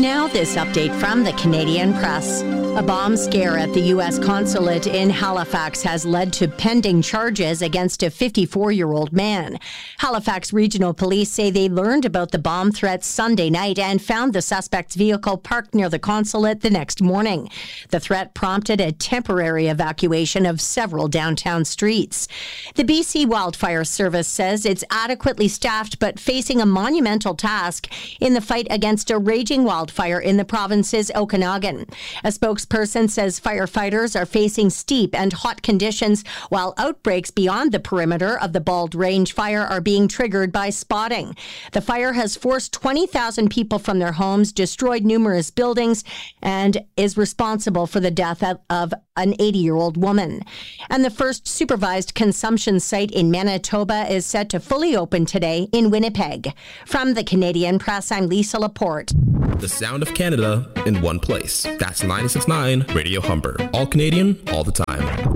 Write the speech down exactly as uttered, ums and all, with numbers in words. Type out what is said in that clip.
Now this update from the Canadian Press. A bomb scare at the U S consulate in Halifax has led to pending charges against a fifty-four-year-old man. Halifax Regional Police say they learned about the bomb threat Sunday night and found the suspect's vehicle parked near the consulate the next morning. The threat prompted a temporary evacuation of several downtown streets. The B C Wildfire Service says it's adequately staffed but facing a monumental task in the fight against a raging wildfire in the province's Okanagan. A spokesperson says firefighters are facing steep and hot conditions while outbreaks beyond the perimeter of the Bald Range fire are being triggered by spotting. The fire has forced twenty thousand people from their homes, destroyed numerous buildings, and is responsible for the death of, of an eighty-year-old woman. And the first supervised consumption site in Manitoba is set to fully open today in Winnipeg. From the Canadian Press, I'm Lisa Laporte. The sound of Canada in one place. That's ninety-six point nine Radio Humber. All Canadian, all the time.